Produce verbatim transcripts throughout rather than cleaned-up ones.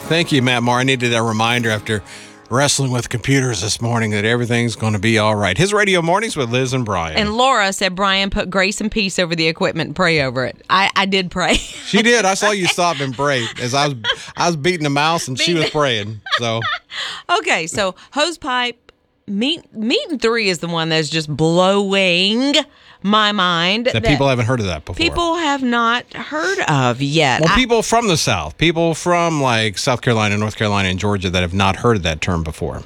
Thank you, Matt Moore. I needed a reminder after wrestling with computers this morning that everything's going to be all right. His Radio Mornings with Liz and Brian. And Laura said, Brian, put grace and peace over the equipment and pray over it. I, I did pray. She did. I saw you stop and pray as I was I was beating the mouse and she was praying. So okay, so hose pipe, meat, meat and three is the one that's just blowing my mind. That, that people haven't heard of that before. People have not heard of yet. Well, I, people from the South, people from like South Carolina, North Carolina, and Georgia that have not heard of that term before.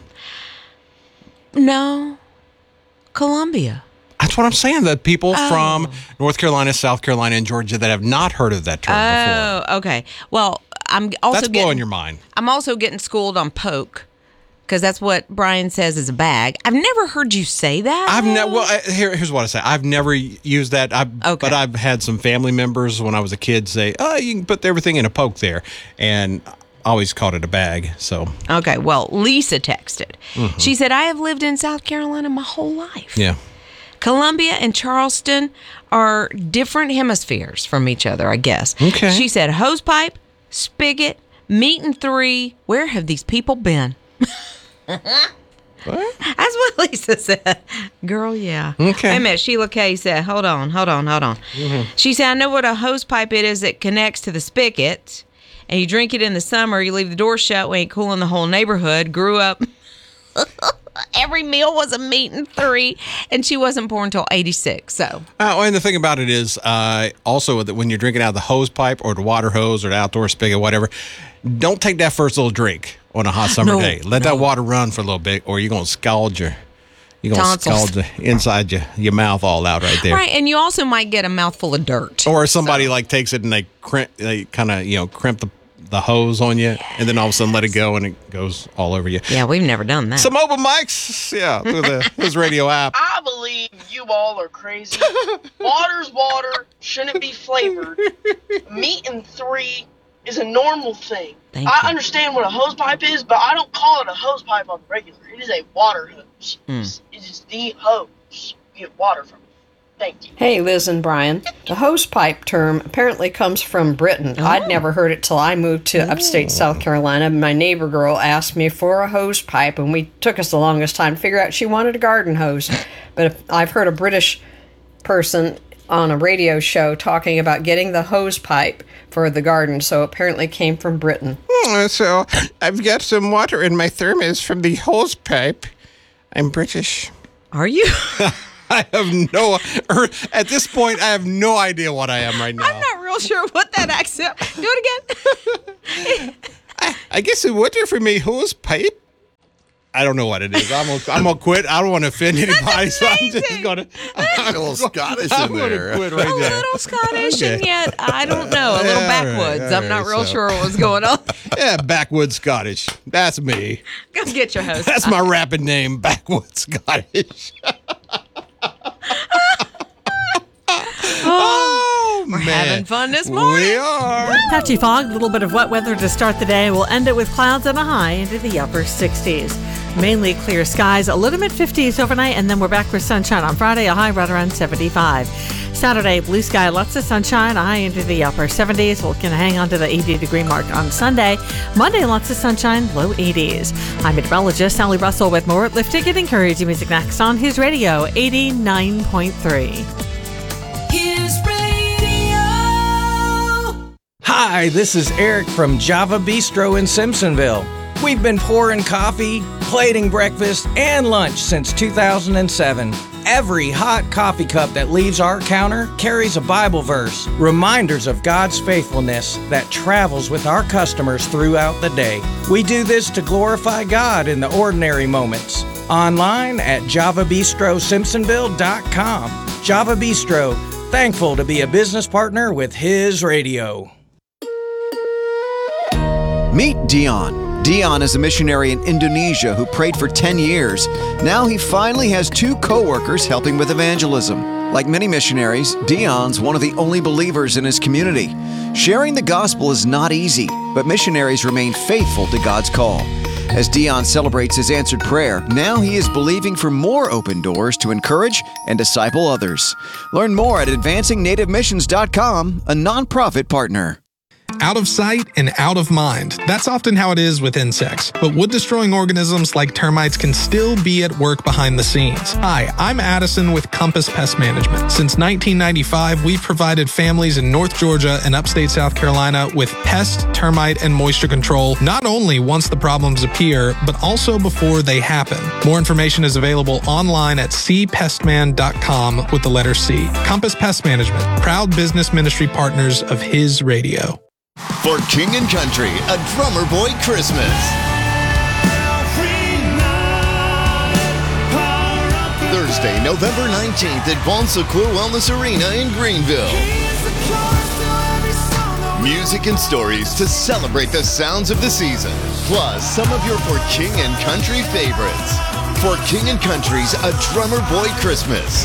No. Columbia. That's what I'm saying, that people oh. from North Carolina, South Carolina, and Georgia that have not heard of that term oh, before. Oh, okay. Well, I'm also That's getting, blowing your mind. I'm also getting schooled on poke. Because that's what Brian says is a bag. I've never heard you say that. I've never. Well, I, here, here's what I say. I've never used that. I've, okay. But I've had some family members when I was a kid say, "Oh, you can put everything in a poke there," and I always called it a bag. So okay. Well, Lisa texted. Mm-hmm. She said, "I have lived in South Carolina my whole life. Yeah, Columbia and Charleston are different hemispheres from each other, I guess." Okay. She said, "Hose pipe, spigot, meat and three. Where have these people been?" What? That's what Lisa said. Girl, yeah. Okay. Wait a minute. Sheila Kay said, hold on, hold on, hold on. Mm-hmm. She said, I know what a hose pipe it is that connects to the spigot, and you drink it in the summer, you leave the door shut, we ain't cooling the whole neighborhood. Grew up, every meal was a meat and three, and she wasn't born until eighty-six, so. Uh, and the thing about it is uh, also that when you're drinking out of the hose pipe or the water hose or the outdoor spigot, whatever, don't take that first little drink on a hot summer no, day. Let no. that water run for a little bit, or you're going to scald your, you're going to Tonsils. scald the inside your, your mouth all out right there. Right, and you also might get a mouthful of dirt. Or somebody so. like takes it and they crimp, they kind of, you know, crimp the, the hose on you, and then all of a sudden let it go and it goes all over you. Yeah, we've never done that. Some mobile mics, yeah, through the his radio app. I believe you all are crazy. Water's water, shouldn't be flavored. Meat and three is a normal thing. Thank I you. understand what a hose pipe is, but I don't call it a hose pipe on the regular. It is a water hose. Mm. It's, it is the hose you get water from. Thank you. Hey, Liz and Brian. The hose pipe term apparently comes from Britain. Oh. I'd never heard it till I moved to upstate South Carolina. My neighbor girl asked me for a hose pipe, and we took us the longest time to figure out she wanted a garden hose. But I've heard a British person on a radio show talking about getting the hose pipe for the garden, so apparently it came from Britain. Mm, so I've got some water in my thermos from the hose pipe. I'm British. Are you? I have no, or at this point, I have no idea what I am right now. I'm not real sure what that accent. Do it again. I, I guess the water from a hose pipe. I don't know what it is. I'm gonna, I'm gonna quit. I don't want to offend anybody, so I'm just gonna. A little Scottish I'm in gonna there. quit right A there. little Scottish, Okay. and yet I don't know. A little Yeah, all right, backwoods. all I'm not right, real so- sure what's going on. Yeah, backwoods Scottish. That's me. Go get your host. That's my rapid name, backwoods Scottish. Oh, We're man. having fun this morning. We are. Patchy fog, a little bit of wet weather to start the day. We'll end it with clouds and a high into the upper sixties. Mainly clear skies, a little mid fifties overnight, and then we're back with sunshine on Friday, a high right around seventy-five. Saturday, blue sky, lots of sunshine, a high into the upper seventies. We're going to hang on to the eighty degree mark on Sunday. Monday, lots of sunshine, low eighties. I'm meteorologist Sally Russell with more Lift Ticket Encouraging Music next on His Radio eighty-nine point three. His Radio. Hi, this is Eric from Java Bistro in Simpsonville. We've been pouring coffee, plating breakfast, and lunch since two thousand seven. Every hot coffee cup that leaves our counter carries a Bible verse, reminders of God's faithfulness that travels with our customers throughout the day. We do this to glorify God in the ordinary moments. Online at java bistro simpsonville dot com. Java Bistro, thankful to be a business partner with His Radio. Meet Dion. Dion is a missionary in Indonesia who prayed for ten years. Now he finally has two co-workers helping with evangelism. Like many missionaries, Dion's one of the only believers in his community. Sharing the gospel is not easy, but missionaries remain faithful to God's call. As Dion celebrates his answered prayer, now he is believing for more open doors to encourage and disciple others. Learn more at advancing native missions dot com, a nonprofit partner. Out of sight and out of mind. That's often how it is with insects. But wood-destroying organisms like termites can still be at work behind the scenes. Hi, I'm Addison with Compass Pest Management. Since nineteen ninety-five, we've provided families in North Georgia and upstate South Carolina with pest, termite, and moisture control, not only once the problems appear, but also before they happen. More information is available online at c pestman dot com with the letter C. Compass Pest Management, proud business ministry partners of His Radio. For King and Country, a Drummer Boy Christmas. Thursday, November nineteenth at Bon Secours Wellness Arena in Greenville. Music and stories to celebrate the sounds of the season, plus some of your For King and Country favorites. For King and Country's A Drummer Boy Christmas.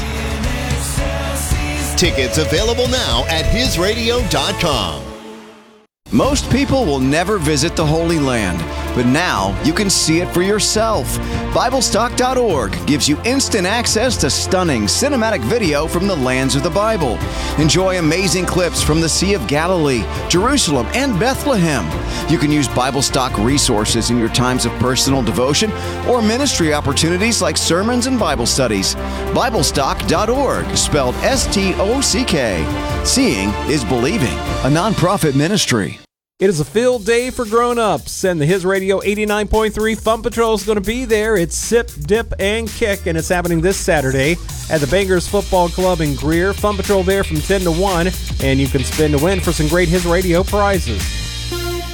Tickets available now at his radio dot com. Most people will never visit the Holy Land, but now you can see it for yourself. Bible Stock dot org gives you instant access to stunning cinematic video from the lands of the Bible. Enjoy amazing clips from the Sea of Galilee, Jerusalem, and Bethlehem. You can use Bible Stock resources in your times of personal devotion or ministry opportunities like sermons and Bible studies. Bible Stock dot org, spelled S T O C K. Seeing is believing, a nonprofit ministry. It is a field day for grown-ups, and the His Radio eighty-nine point three Fun Patrol is going to be there. It's Sip, Dip, and Kick, and it's happening this Saturday at the Bangers Football Club in Greer. Fun Patrol there from ten to one, and you can spin to win for some great His Radio prizes.